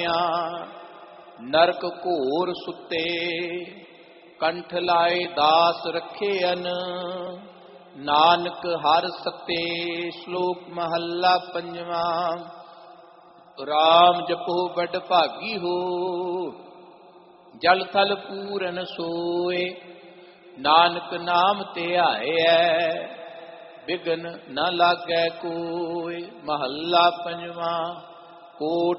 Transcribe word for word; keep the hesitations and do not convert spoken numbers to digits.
ਨਰਕ ਘੋਰ ਸੁੱਤੇ, ਕੰਠ ਲਾਏ ਦਾਸ ਰੱਖੇ ਅਨ, ਨਾਨਕ ਹਰ ਸਤੇ। ਸ਼ਲੋਕ ਮਹੱਲਾ ਪੰਜਵਾਂ। ਰਾਮ ਜਪੋ ਬੜ ਭਾਗੀ ਹੋ, ਜਲ ਥਲ ਪੂਰਨ ਸੋਏ। ਨਾਨਕ ਨਾਮ ਧਿਆਇਐ, ਬਿਗਨ ਨ ਲਾਗੈ ਕੋਇ। ਮਹੱਲਾ ਪੰਜਵਾਂ। ਕੋਟ